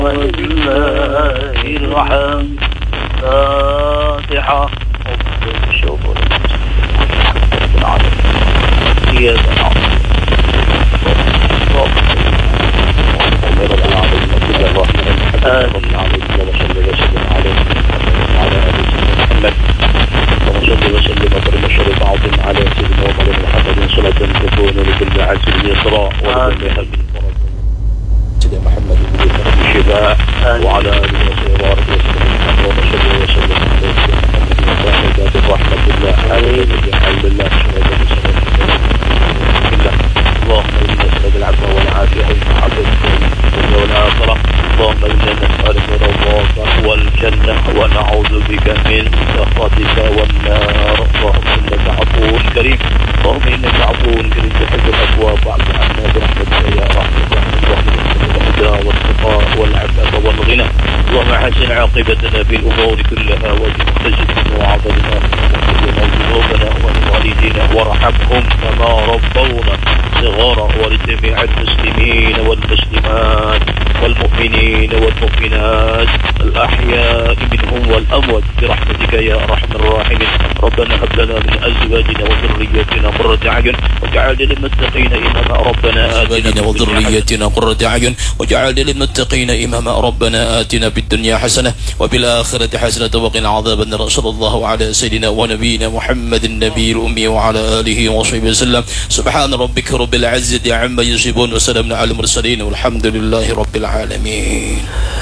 ولله الحمد. فاتحة. شوفوا رب العالمين. إياك نعبد رب العالمين. وصلى وسلم وكرم الشريف عظيم على سيدنا ومولانا محمد صلاة تكون لكل عسر يسرا ولكل هم فرج. سيدنا محمد بن الشفاء وعلى آله وصحبه وسلم وصلى وسلم على سيدنا محمد وعلى رحمة الله عليه الحمد لله اللهم إنا نسألك العفو والعافية والمحبة في والآخرة. اللهم إنا نسألك رضاك والجنة ونعوذ بك من سخطك والنار. اللهم إنك عفو كريم. اللهم إنك عفو كريم تحب العفو فاعف عنا برحمتك يا رحمة الهدى والتقى والعفاف والغنى. اللهم حسن عاقبتنا في الأمور كلها واجعلنا وعبدنا وكلنا ذنوبنا ولوالدينا وارحمهم كما ربونا صغارا ولجميع المسلمين والمسلمات والمؤمنين والمؤمنات الأحياء منهم والأموات برحمتك يا أرحم الراحمين. ربنا هب لنا من أزواجنا وذريتنا قرة أعين واجعلنا للمتقين إماما. ربنا آتنا وذريتنا قرة أعين واجعلنا للمتقين إماما. ربنا آتنا في الدنيا حسنة وفي الآخرة حسنة وقنا عذاب النار. صلى الله على سيدنا ونبينا محمد النبي الأمي وعلى آله وصحبه وسلم. سبحان ربك رب العزة عما يصفون وسلام على المرسلين والحمد لله رب العالمين.